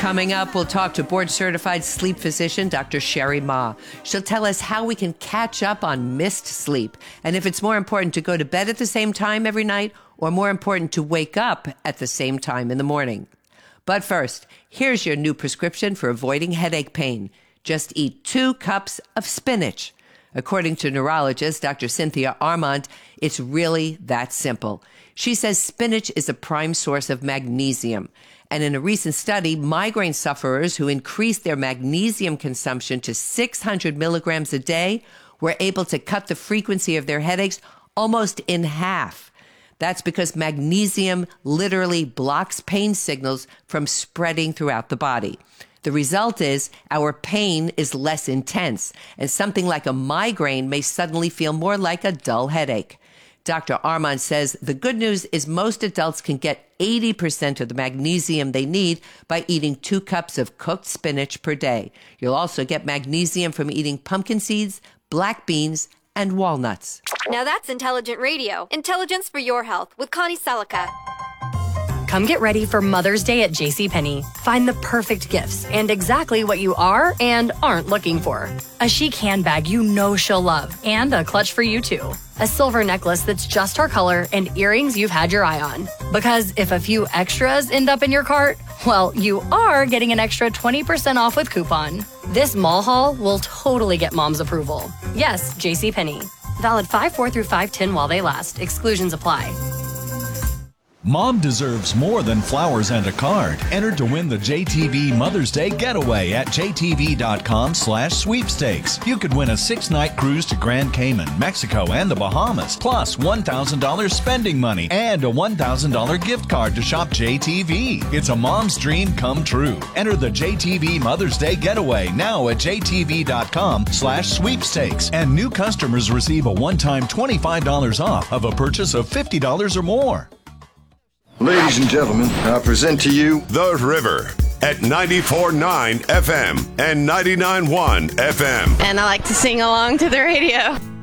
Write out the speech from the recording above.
Coming up, we'll talk to board-certified sleep physician Dr. Sherry Ma. She'll tell us how we can catch up on missed sleep and if it's more important to go to bed at the same time every night or more important to wake up at the same time in the morning. But first, here's your new prescription for avoiding headache pain. Just eat 2 cups of spinach. According to neurologist Dr. Cynthia Armand, it's really that simple. She says spinach is a prime source of magnesium. And in a recent study, migraine sufferers who increased their magnesium consumption to 600 milligrams a day were able to cut the frequency of their headaches almost in half. That's because magnesium literally blocks pain signals from spreading throughout the body. The result is our pain is less intense, and something like a migraine may suddenly feel more like a dull headache. Dr. Armand says the good news is most adults can get 80% of the magnesium they need by eating 2 cups of cooked spinach per day. You'll also get magnesium from eating pumpkin seeds, black beans, and walnuts. Now that's intelligent radio. Intelligence for your health with Connie Selica. Come get ready for Mother's Day at JCPenney. Find the perfect gifts and exactly what you are and aren't looking for. A chic handbag you know she'll love and a clutch for you too. A silver necklace that's just her color and earrings you've had your eye on. Because if a few extras end up in your cart, well, you are getting an extra 20% off with coupon. This mall haul will totally get mom's approval. Yes, JCPenney. Valid 5/4 through 5/10 while they last. Exclusions apply. Mom deserves more than flowers and a card. Enter to win the JTV Mother's Day Getaway at jtv.com/sweepstakes. You could win a 6-night cruise to Grand Cayman, Mexico, and the Bahamas, plus $1,000 spending money and a $1,000 gift card to shop JTV. It's a mom's dream come true. Enter the JTV Mother's Day Getaway now at jtv.com/sweepstakes. And new customers receive a one-time $25 off of a purchase of $50 or more. Ladies and gentlemen, I present to you The River at 94.9 FM and 99.1 FM. And I like to sing along to the radio.